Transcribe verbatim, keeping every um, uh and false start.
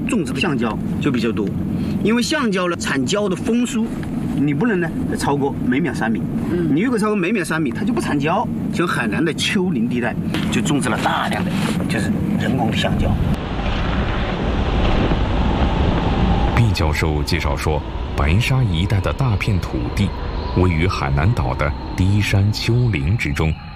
种植的橡胶就比较多，因为橡胶呢产胶的风速，你不能呢超过每秒三米。嗯，你如果超过每秒三米，它就不产胶。像海南的丘陵地带就种植了大量的就是人工的橡胶。 毕教授介绍说，白沙一带的大片土地位于海南岛的低山丘陵之中。